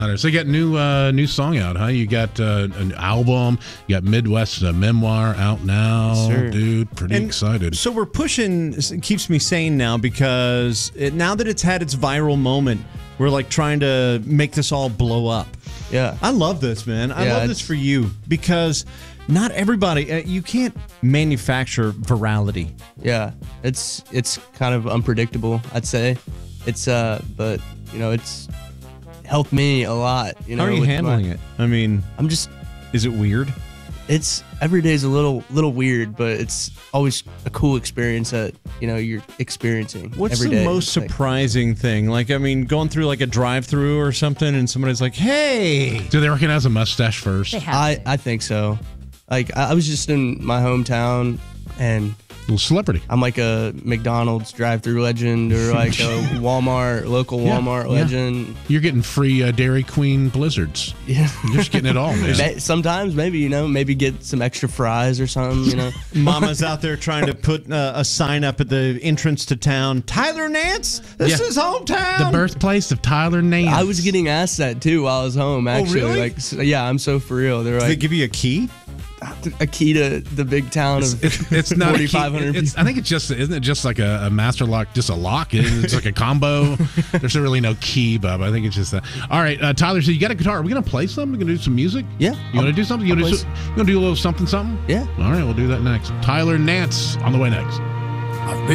So you got new song out, huh? You got an album. You got Midwest Memoir out now, dude. Pretty excited. So we're pushing. It keeps me sane now because now that it's had its viral moment, we're like trying to make this all blow up. Yeah, I love this, man. I love this for you because not everybody. You can't manufacture virality. Yeah, it's kind of unpredictable, I'd say. It's but it's helped me a lot. How are you handling it? I mean, is it weird? It's every day's a little weird, but it's always a cool experience that you're experiencing. What's every the day. most surprising thing? Like, I mean, going through like a drive-through or something, and somebody's like, "Hey!" Do they recognize a mustache first? I think so. Like, I was just in my hometown, and little celebrity. I'm like a McDonald's drive-through legend, or like a local Walmart legend. You're getting free Dairy Queen blizzards. Yeah, you're just getting it all, man. Sometimes maybe get some extra fries or something. Mama's out there trying to put a sign up at the entrance to town. Tyler Nance, this is hometown. The birthplace of Tyler Nance. I was getting asked that too while I was home. Actually, really? Yeah, I'm so for real. They're like, they give you a key? A key to the big town of it's not 4,500 people. I think isn't it just like a master lock, just a lock? It's like a combo. There's really no key, Bub. I think it's just that. All right, Tyler, so you got a guitar. Are we going to play something? We're going to do some music? Yeah. You want to do something? You want to do a little something? Yeah. All right, we'll do that next. Tyler Nance on the way next.